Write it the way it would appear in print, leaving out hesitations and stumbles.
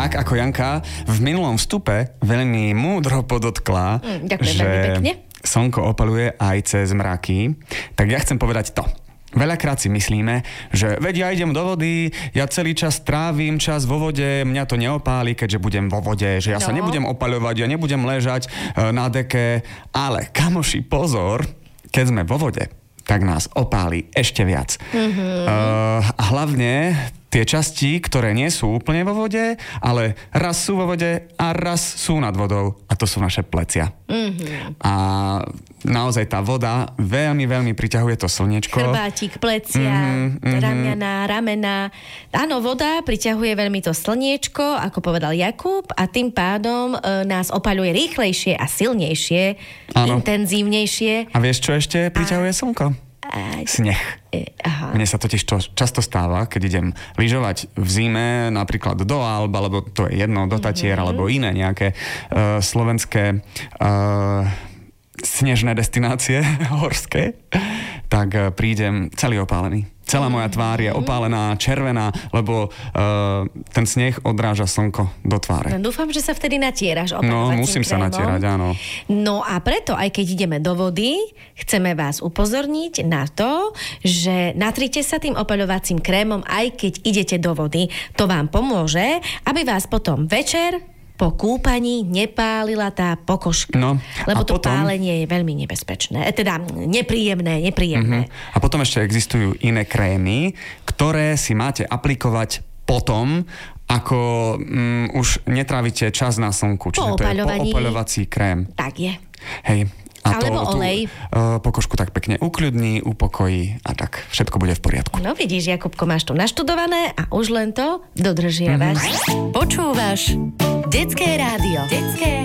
tak ako Janka v minulom vstupe veľmi múdro podotkla, že slnko opaluje aj cez mraky, tak ja chcem povedať to. Veľakrát si myslíme, že veď ja idem do vody, ja celý čas trávim čas vo vode, mňa to neopáli, keďže budem vo vode, že ja sa nebudem opaľovať, ja nebudem ležať na deke, ale kamoši, pozor, keď sme vo vode, tak nás opáli ešte viac. A hlavne tie časti, ktoré nie sú úplne vo vode, ale raz sú vo vode a raz sú nad vodou. A to sú naše plecia. A naozaj tá voda veľmi, veľmi priťahuje to slniečko. Chrbátik, plecia, ramena. Áno, voda priťahuje veľmi to slniečko, ako povedal Jakub, a tým pádom nás opaľuje rýchlejšie a silnejšie, intenzívnejšie. A vieš, čo ešte priťahuje slnko? Sneh. Mne sa totiž to často stáva, keď idem lyžovať v zime, napríklad do Alp, alebo to je jedno, do Tatier, alebo iné nejaké slovenské snežné destinácie horské, tak prídem celý opálený. Celá moja tvár je opálená, červená, lebo ten sneh odráža slnko do tváre. No, dúfam, že sa vtedy natieraš opaľovacím krémom. No, musím sa natierať, áno. No a preto, aj keď ideme do vody, chceme vás upozorniť na to, že natrite sa tým opaľovacím krémom, aj keď idete do vody. To vám pomôže, aby vás potom večer po kúpaní nepálila tá pokožka. No, lebo to potom pálenie je veľmi nebezpečné. Teda nepríjemné. A potom ešte existujú iné krémy, ktoré si máte aplikovať potom, ako už netrávite čas na slnku. Čiže to je poopaľovací krém. Tak je. Hej. A alebo olej. Pokožku tak pekne ukľudní, upokojí a tak všetko bude v poriadku. No vidíš, Jakubko, máš to naštudované a už len to dodržiavaš. Počúvaš Detské rádio.